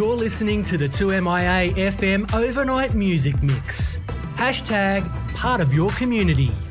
You're listening to the 2MIA FM Overnight Music Mix. Hashtag part of your community.